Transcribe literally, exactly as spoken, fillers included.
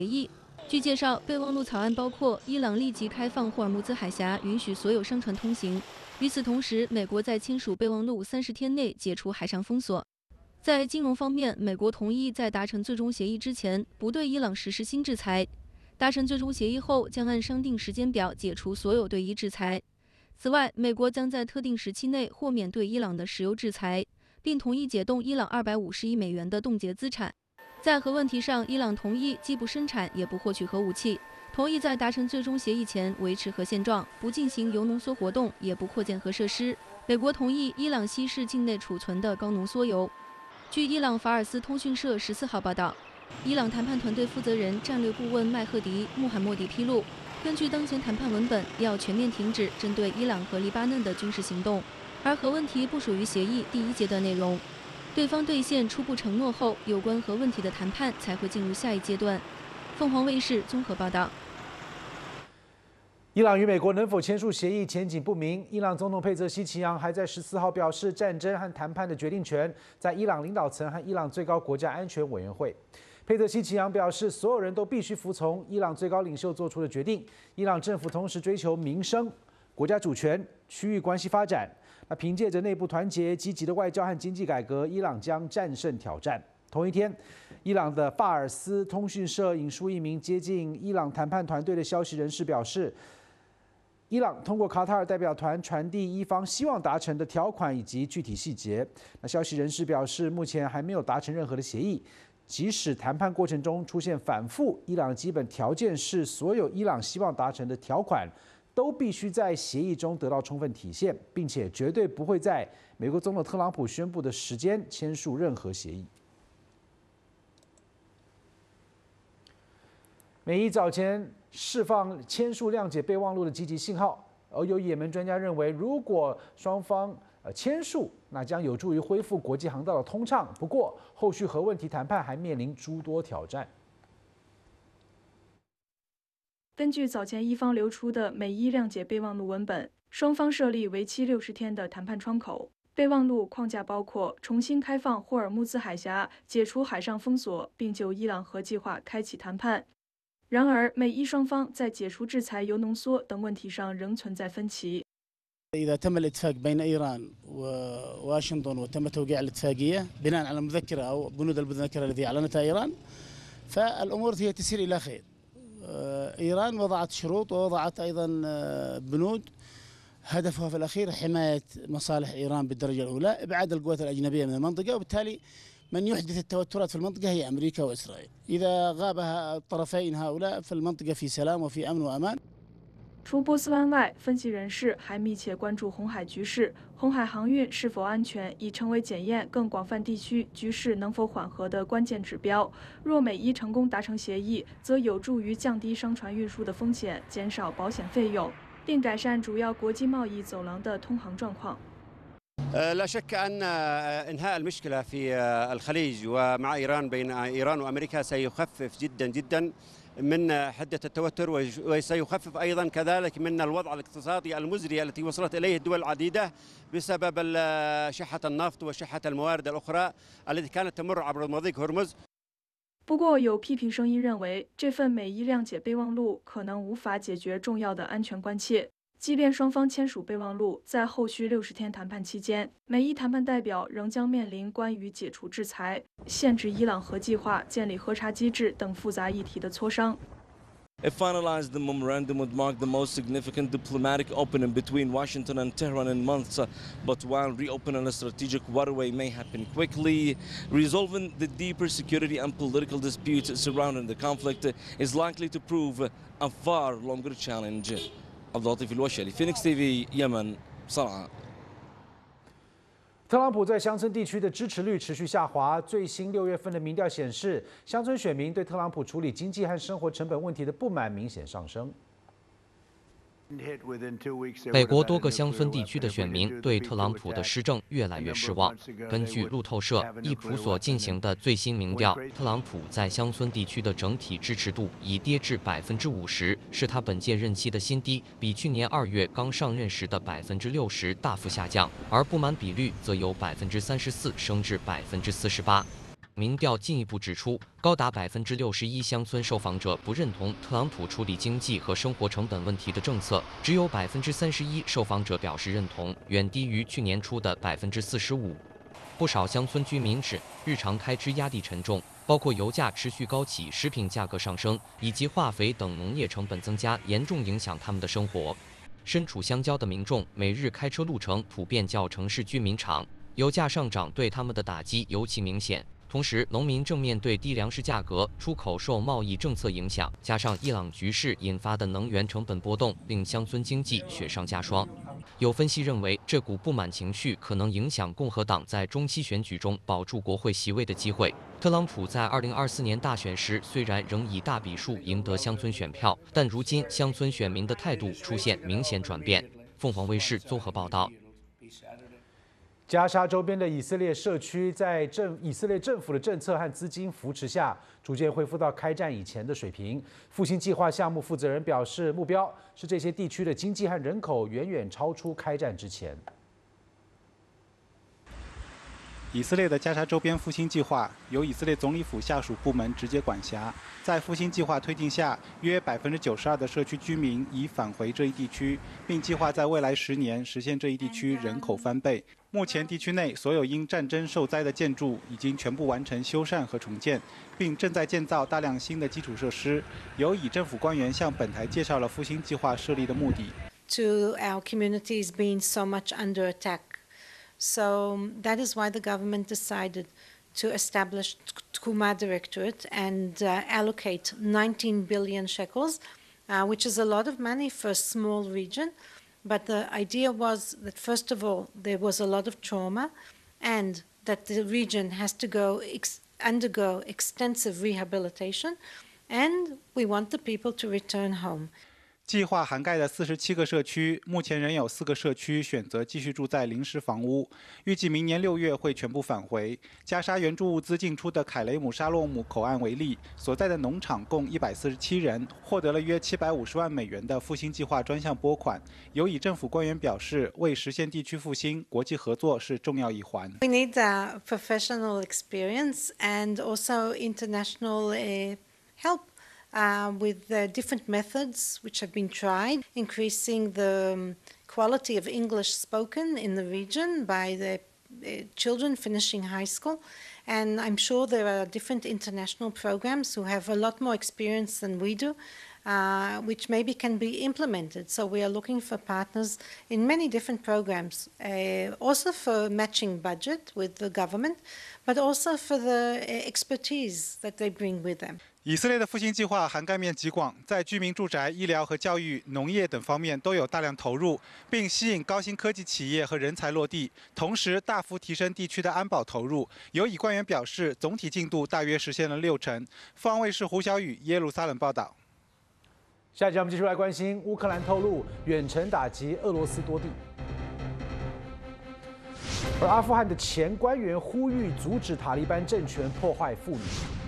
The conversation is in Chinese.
议。据介绍，备忘录草案包括伊朗立即开放霍尔木兹海峡，允许所有商船通行。与此同时，美国在签署备忘录三十天内解除海上封锁。在金融方面，美国同意在达成最终协议之前，不对伊朗实施新制裁。达成最终协议后，将按商定时间表解除所有对伊制裁。此外，美国将在特定时期内豁免对伊朗的石油制裁，并同意解冻伊朗二百五十亿美元的冻结资产。在核问题上，伊朗同意既不生产也不获取核武器，同意在达成最终协议前维持核现状，不进行铀浓缩活动，也不扩建核设施。美国同意伊朗稀释境内储存的高浓缩铀。据伊朗法尔斯通讯社十四号报道，伊朗谈判团队负责人、战略顾问麦赫迪·穆罕默迪披露，根据当前谈判文本，要全面停止针对伊朗和黎巴嫩的军事行动，而核问题不属于协议第一阶段内容。对方兑现初步承诺后，有关核问题的谈判才会进入下一阶段。凤凰卫视综合报道。 伊朗与美国能否签署协议前景不明。伊朗总统佩泽西奇扬还在十四号表示，战争和谈判的决定权在伊朗领导层和伊朗最高国家安全委员会。佩泽西奇扬表示，所有人都必须服从伊朗最高领袖做出的决定。伊朗政府同时追求民生、国家主权、区域关系发展。那凭借着内部团结、积极的外交和经济改革，伊朗将战胜挑战。同一天，伊朗的法尔斯通讯社引述一名接近伊朗谈判团队的消息人士表示，伊朗通过卡塔尔代表团传递伊方希望达成的条款以及具体细节。那消息人士表示，目前还没有达成任何的协议。即使谈判过程中出现反复，伊朗的基本条件是所有伊朗希望达成的条款都必须在协议中得到充分体现，并且绝对不会在美国总统特朗普宣布的时间签署任何协议。美伊早前释放签署谅解备忘录的积极信号，而有也门专家认为，如果双方呃签署，那将有助于恢复国际航道的通畅。不过，后续核问题谈判还面临诸多挑战。 根据早前伊方流出的美伊谅解备忘录文本，双方设立为期六十天的谈判窗口。备忘录框架包括重新开放霍尔木兹海峡、解除海上封锁，并就伊朗核计划开启谈判。然而，美伊双方在解除制裁、铀浓缩等问题上仍存在分歧。 إذا تم الاتفاق بين إيران وواشنطن وتم توقيع الاتفاقية بناء على مذكرة أو بنود المذكرة التي أعلنتها إيران، فالأمور هي تسير إلى خير. إيران وضعت شروط ووضعت أيضا بنود هدفها في الأخير حماية مصالح إيران بالدرجة الأولى، إبعاد القوات الأجنبية من المنطقة، وبالتالي من يحدث التوترات في المنطقة هي أمريكا وإسرائيل. إذا غاب الطرفين هؤلاء فالمنطقة في سلام وفي أمن وأمان. 除波斯湾外，分析人士还密切关注红海局势，红海航运是否安全已成为检验更广泛地区局势能否缓和的关键指标。若美伊成功达成协议，则有助于降低商船运输的风险，减少保险费用，并改善主要国际贸易走廊的通航状况。 لا شك أن إنهاء المشكلة في الخليج ومع إيران بين إيران وأمريكا سيخفف جدا جدا من حدة التوتر وسيخفف أيضا كذلك من الوضع الاقتصادي المزري التي وصلت إليه الدول العديدة بسبب شحة النفط وشحة الموارد الأخرى التي كانت تمر عبر مضيق هرمز. 不过，有批评声音认为，这份美伊谅解备忘录可能无法解决重要的安全关切。 即便双方签署备忘录，在后续六十天谈判期间，美伊谈判代表仍将面临关于解除制裁、限制伊朗核计划、建立核查机制等复杂议题的磋商。 If finalized, the memorandum would mark the most significant diplomatic opening between Washington and Tehran in months. But while reopening a strategic waterway may happen quickly, resolving the deeper security and political disputes surrounding the conflict is likely to prove a far longer challenge. عبد اللطيف الوشلي فينيكس تي في يمن صنعاء。 特朗普在乡村地区的支持率持续下滑。最新六月份的民调显示，乡村选民对特朗普处理经济和生活成本问题的不满明显上升。 美国多个乡村地区的选民对特朗普的施政越来越失望。根据路透社、易普所进行的最新民调，特朗普在乡村地区的整体支持度已跌至百分之五十，是他本届任期的新低，比去年二月刚上任时的百分之六十大幅下降。而不满比率则由百分之三十四升至百分之四十八。 民调进一步指出，高达百分之六十一乡村受访者不认同特朗普处理经济和生活成本问题的政策，只有百分之三十一受访者表示认同，远低于去年初的百分之四十五。不少乡村居民指，日常开支压力沉重，包括油价持续高企、食品价格上升以及化肥等农业成本增加，严重影响他们的生活。身处乡郊的民众，每日开车路程普遍较城市居民长，油价上涨对他们的打击尤其明显。同时，农民正面对低粮食价格、出口受贸易政策影响，加上伊朗局势引发的能源成本波动，令乡村经济雪上加霜。有分析认为，这股不满情绪可能影响共和党在中期选举中保住国会席位的机会。特朗普在二零二四年大选时虽然仍以大比数赢得乡村选票，但如今乡村选民的态度出现明显转变。凤凰卫视综合报道。 加沙周边的以色列社区在政以色列政府的政策和资金扶持下，逐渐恢复到开战以前的水平。复兴计划项目负责人表示，目标是这些地区的经济和人口远远超出开战之前。 以色列的加沙周边复兴计划由以色列总理府下属部门直接管辖。在复兴计划推进下，约百分之九十二的社区居民已返回这一地区，并计划在未来十年实现这一地区人口翻倍。目前，地区内所有因战争受灾的建筑已经全部完成修缮和重建，并正在建造大量新的基础设施。由以政府官员向本台介绍了复兴计划设立的目的。 To our communities being so much under attack. So that is why the government decided to establish Tkuma Directorate and uh, allocate nineteen billion shekels, uh, which is a lot of money for a small region. But the idea was that, first of all, there was a lot of trauma and that the region has to go ex undergo extensive rehabilitation, and we want the people to return home. 计划涵盖的四十七个社区，目前仍有四个社区选择继续住在临时房屋，预计明年六月会全部返回。加沙援助物资进出的凯雷姆沙洛姆口岸为例，所在的农场共一百四十七人获得了约七百五十万美元的复兴计划专项拨款。有以政府官员表示，为实现地区复兴，国际合作是重要一环。 We need uh, professional experience and also international uh, help. Uh, with uh, different methods which have been tried, increasing the um, quality of English spoken in the region by the uh, children finishing high school. And I'm sure there are different international programs who have a lot more experience than we do, uh, which maybe can be implemented. So we are looking for partners in many different programs, uh, also for matching budget with the government, but also for the uh, expertise that they bring with them. 以色列的复兴计划涵盖面极广，在居民住宅、医疗和教育、农业等方面都有大量投入，并吸引高新科技企业和人才落地，同时大幅提升地区的安保投入。有以官员表示，总体进度大约实现了六成。凤凰卫视胡小雨耶路撒冷报道。 下一集我们继续来关心乌克兰透露远程打击俄罗斯多地，而阿富汗的前官员呼吁阻止塔利班政权破坏妇女。